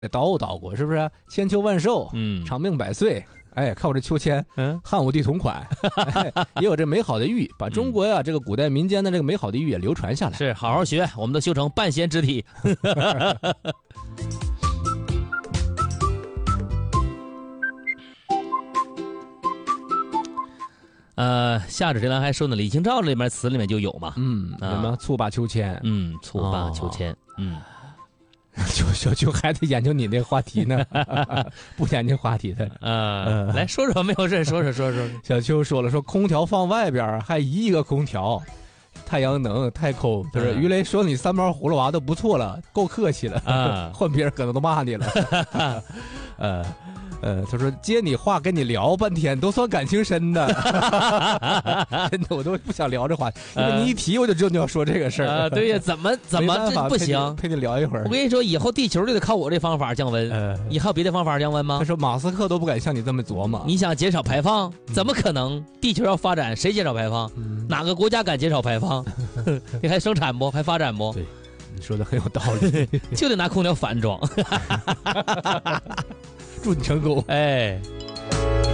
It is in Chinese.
捣鼓捣鼓，是不是？千秋万寿，长命百岁。哎，看我这秋千，汉武帝同款，也有这美好的寓意，把中国呀这个古代民间的这个美好的寓意也流传下来。 是，好好学，我们都修成半仙之体。夏至这咱还说呢，李清照里面词里面就有嘛， 什么蹴罢秋千， 蹴罢秋千， 小秋还得研究你那话题呢，不研究话题的。 来说说，没有事，说说。 小秋说了，说空调放外边还一个空调，太阳能太抠。他说于雷说你三毛葫芦娃都不错了，够客气了，换别人可能都骂你了。他说接你话跟你聊半天都算感情深的，真的我都不想聊这话，因为你一提我就知道你要说这个事儿。 对呀，怎么这不行？ 陪你聊一会儿。 我跟你说，以后地球就得靠我这方法降温。以后别的方法降温吗？ 他说马斯克都不敢像你这么琢磨。 你想减少排放，怎么可能？地球要发展，谁减少排放？哪个国家敢减少排放？你还生产不？还发展不？ 对，你说的很有道理， 就得拿空调反装。 祝你成功， 哎。